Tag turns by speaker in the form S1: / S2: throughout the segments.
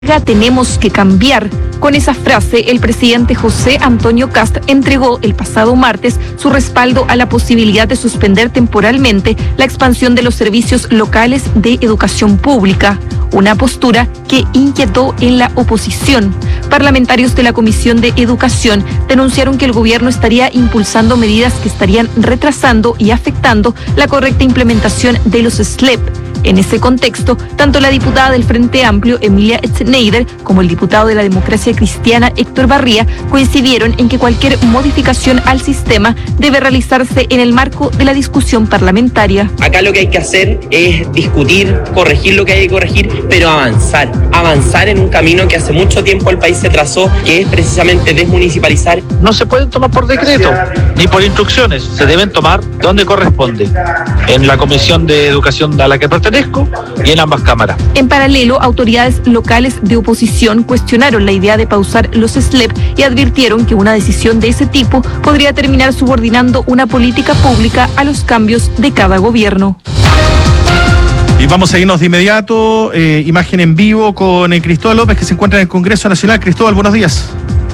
S1: Tenemos que cambiar. Con esa frase, el presidente José Antonio Kast entregó el pasado martes su respaldo a la posibilidad de suspender temporalmente la expansión de los servicios locales de educación pública, una postura que inquietó en la oposición. Parlamentarios de la Comisión de Educación denunciaron que el gobierno estaría impulsando medidas que estarían retrasando y afectando la correcta implementación de los SLEP. En ese contexto, tanto la diputada del Frente Amplio, Emilia Schneider, como el diputado de la Democracia Cristiana, Héctor Barría, coincidieron en que cualquier modificación al sistema debe realizarse en el marco de la discusión parlamentaria.
S2: Acá lo que hay que hacer es discutir, corregir lo que hay que corregir, pero avanzar en un camino que hace mucho tiempo el país se trazó, que es precisamente desmunicipalizar.
S3: No se pueden tomar por decreto, ni por instrucciones, se deben tomar donde corresponde, en la Comisión de Educación a la que pertenezco y en ambas cámaras.
S1: En paralelo, autoridades locales de oposición cuestionaron la idea de pausar los SLEP y advirtieron que una decisión de ese tipo podría terminar subordinando una política pública a los cambios de cada gobierno.
S4: Y vamos a irnos de inmediato, imagen en vivo con Cristóbal López, que se encuentra en el Congreso Nacional. Cristóbal, buenos días.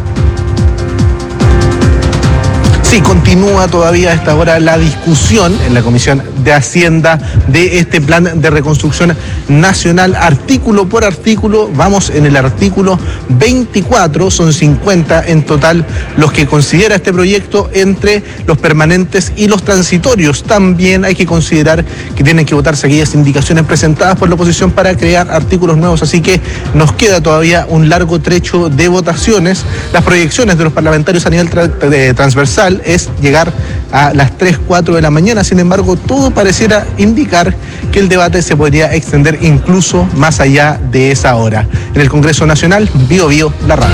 S5: Sí, continúa todavía a esta hora la discusión en la Comisión de Hacienda de este plan de reconstrucción nacional, artículo por artículo. Vamos en el artículo 24, son 50 en total los que considera este proyecto entre los permanentes y los transitorios. También hay que considerar que tienen que votarse aquellas indicaciones presentadas por la oposición para crear artículos nuevos, así que nos queda todavía un largo trecho de votaciones. Las proyecciones de los parlamentarios a nivel transversal es llegar a las 3, 4 de la mañana. Sin embargo, todo pareciera indicar que el debate se podría extender incluso más allá de esa hora. En el Congreso Nacional, Bío Bío, la radio.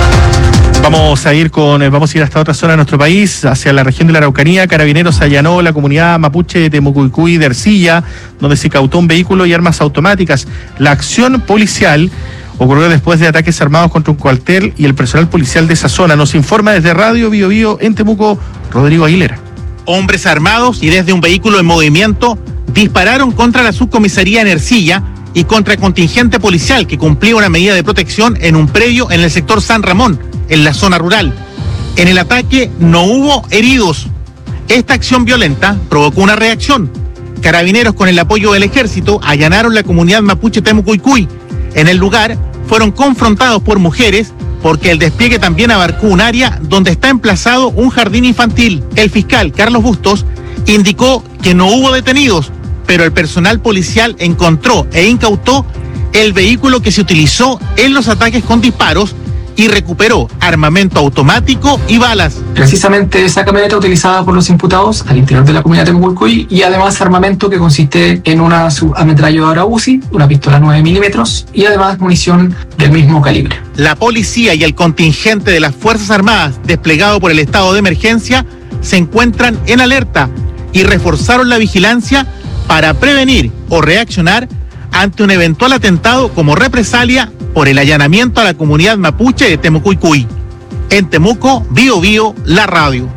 S4: Vamos a ir hasta otra zona de nuestro país, hacia la región de la Araucanía. Carabineros allanó la comunidad mapuche de Temucuicui de Ercilla, donde se incautó un vehículo y armas automáticas. La acción policial ocurrió después de ataques armados contra un cuartel y el personal policial de esa zona. Nos informa desde Radio Bío Bío en Temuco, Rodrigo Aguilera.
S6: Hombres armados y desde un vehículo en movimiento dispararon contra la subcomisaría en Ercilla y contra el contingente policial que cumplía una medida de protección en un predio en el sector San Ramón, en la zona rural. En el ataque no hubo heridos. Esta acción violenta provocó una reacción. Carabineros, con el apoyo del ejército, allanaron la comunidad mapuche Temucuicui. En el lugar fueron confrontados por mujeres porque el despliegue también abarcó un área donde está emplazado un jardín infantil. El fiscal Carlos Bustos indicó que no hubo detenidos, pero el personal policial encontró e incautó el vehículo que se utilizó en los ataques con disparos y recuperó armamento automático y balas.
S7: Precisamente esa camioneta utilizada por los imputados al interior de la comunidad de Temucuicui y además armamento que consiste en una ametralladora UCI, una pistola 9 milímetros y además munición del mismo calibre.
S6: La policía y el contingente de las Fuerzas Armadas desplegado por el estado de emergencia se encuentran en alerta y reforzaron la vigilancia para prevenir o reaccionar ante un eventual atentado como represalia por el allanamiento a la comunidad mapuche de Temucuicui. En Temuco, Bío Bío, la radio.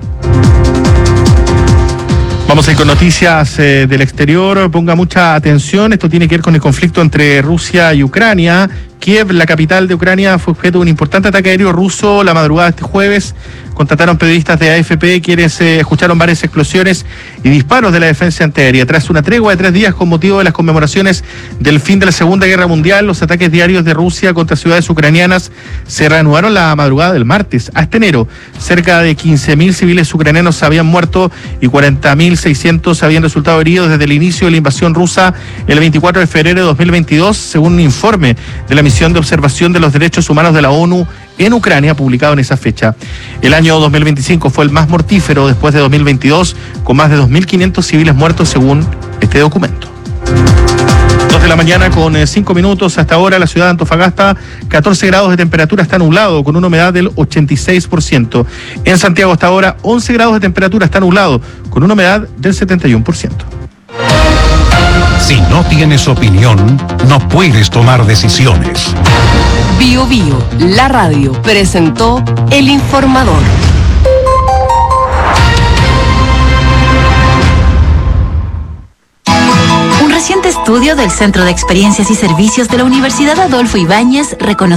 S4: Vamos a ir con noticias del exterior. Ponga mucha atención. Esto tiene que ver con el conflicto entre Rusia y Ucrania. Kiev, la capital de Ucrania, fue objeto de un importante ataque aéreo ruso la madrugada de este jueves. Contrataron periodistas de AFP quienes escucharon varias explosiones y disparos de la defensa antiaérea. Tras una tregua de 3 días con motivo de las conmemoraciones del fin de la Segunda Guerra Mundial, los ataques diarios de Rusia contra ciudades ucranianas se reanudaron la madrugada del martes. Hasta enero, cerca de 15.000 civiles ucranianos habían muerto y 40.600 habían resultado heridos desde el inicio de la invasión rusa el 24 de febrero de 2022, según un informe de la Misión de Observación de los Derechos Humanos de la ONU en Ucrania, publicado en esa fecha. El año 2025 fue el más mortífero después de 2022, con más de 2.500 civiles muertos según este documento. 2 de la mañana con 5 minutos. Hasta ahora la ciudad de Antofagasta, 14 grados de temperatura, está nublado con una humedad del 86%. En Santiago hasta ahora 11 grados de temperatura, está nublado con una humedad del 71%.
S8: Si no tienes opinión, no puedes tomar decisiones.
S9: Bío Bío, la radio, presentó El Informador.
S10: reciente estudio del Centro de Experiencias y Servicios de la Universidad Adolfo Ibáñez reconoció